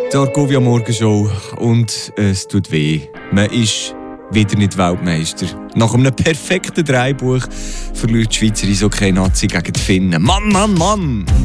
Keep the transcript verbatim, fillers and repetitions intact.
Die Argovia Morgenshow und es tut weh. Man ist wieder nicht Weltmeister. Nach einem perfekten Dreibuch verliert die Schweizer Eishockey-Nazi gegen die Finnen. Mann, Mann, Mann!